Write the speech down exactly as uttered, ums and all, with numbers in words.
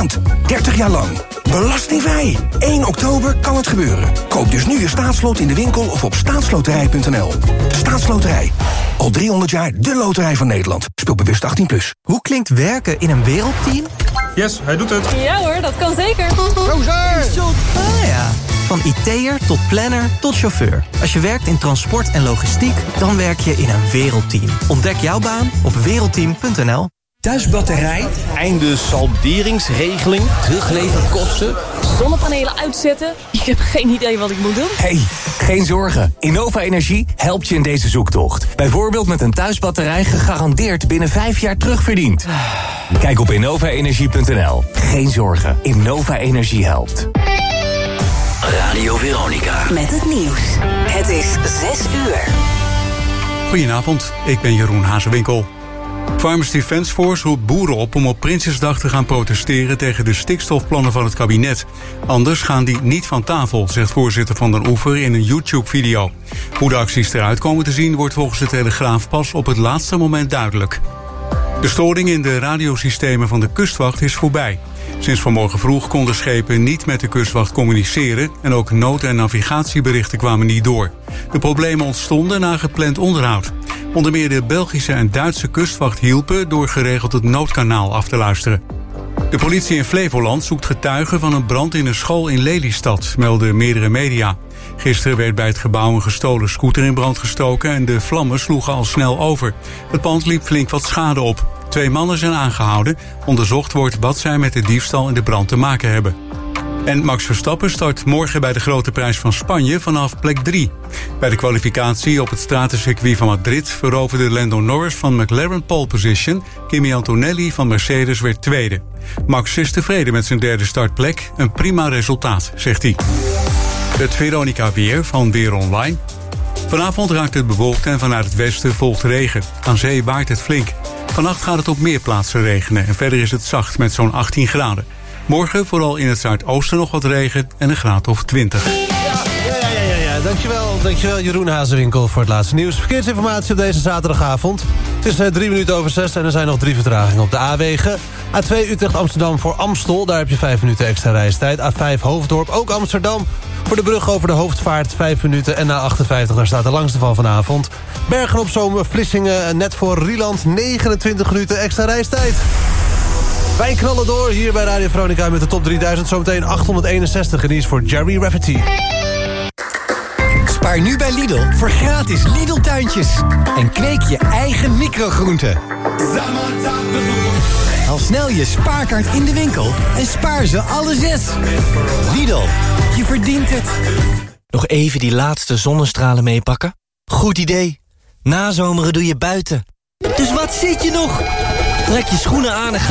maand. dertig jaar lang. Belastingvrij. één oktober kan het gebeuren. Koop dus nu je staatslot in de winkel of op staatsloterij punt n l. De Staatsloterij. Al driehonderd jaar de loterij van Nederland. Speel bewust achttien plus. Hoe klinkt werken in een wereldteam? Yes, hij doet het. Ja hoor, dat kan zeker. Gozer! Ah ja. Van I T'er tot planner tot chauffeur. Als je werkt in transport en logistiek, dan werk je in een wereldteam. Ontdek jouw baan op wereldteam punt n l. Thuisbatterij, einde salderingsregeling, terugleverkosten. Zonnepanelen uitzetten? Ik heb geen idee wat ik moet doen. Hey, geen zorgen. Innova Energie helpt je in deze zoektocht. Bijvoorbeeld met een thuisbatterij gegarandeerd binnen vijf jaar terugverdiend. Kijk op innova energie punt n l. Geen zorgen. Innova Energie helpt. Radio Veronica. Met het nieuws. Het is zes uur. Goedenavond, ik ben Jeroen Hazewinkel. Farmers Defence Force roept boeren op om op Prinsjesdag te gaan protesteren tegen de stikstofplannen van het kabinet. Anders gaan die niet van tafel, zegt voorzitter Van den Oever in een YouTube-video. Hoe de acties eruit komen te zien wordt volgens de Telegraaf pas op het laatste moment duidelijk. De storing in de radiosystemen van de kustwacht is voorbij. Sinds vanmorgen vroeg konden schepen niet met de kustwacht communiceren en ook nood- en navigatieberichten kwamen niet door. De problemen ontstonden na gepland onderhoud. Onder meer de Belgische en Duitse kustwacht hielpen door geregeld het noodkanaal af te luisteren. De politie in Flevoland zoekt getuigen van een brand in een school in Lelystad, melden meerdere media. Gisteren werd bij het gebouw een gestolen scooter in brand gestoken en de vlammen sloegen al snel over. Het pand liep flink wat schade op. Twee mannen zijn aangehouden. Onderzocht wordt wat zij met de diefstal en de brand te maken hebben. En Max Verstappen start morgen bij de Grote Prijs van Spanje vanaf plek drie. Bij de kwalificatie op het stratencircuit van Madrid veroverde Lando Norris van McLaren pole position. Kimi Antonelli van Mercedes werd tweede. Max is tevreden met zijn derde startplek. Een prima resultaat, zegt hij. Het Veronica weer van Weer Online. Vanavond raakt het bewolkt en vanuit het westen volgt regen. Aan zee waait het flink. Vannacht gaat het op meer plaatsen regenen en verder is het zacht met zo'n achttien graden. Morgen vooral in het zuidoosten nog wat regen en een graad of twintig. Ja, ja, ja, ja, ja. Dankjewel, dankjewel Jeroen Hazewinkel voor het laatste nieuws. Verkeersinformatie op deze zaterdagavond. Het is uh, drie minuten over zes en er zijn nog drie vertragingen op de A-wegen. A twee Utrecht-Amsterdam voor Amstel, daar heb je vijf minuten extra reistijd. A vijf Hoofddorp, ook Amsterdam. Voor de brug over de Hoofdvaart vijf minuten. En na achtenvijftig, daar staat de langste van vanavond. Bergen op Zoom, Vlissingen, net voor Rieland, negenentwintig minuten extra reistijd. Wij knallen door hier bij Radio Veronica met de top drieduizend. Zometeen achthonderdeenenzestig en die is voor Jerry Rafferty. Spaar nu bij Lidl voor gratis Lidl-tuintjes. En kweek je eigen microgroenten. Haal snel je spaarkaart in de winkel en spaar ze alle zes. Lidl, je verdient het. Nog even die laatste zonnestralen meepakken? Goed idee. Nazomeren doe je buiten. Dus wat zit je nog? Trek je schoenen aan en ga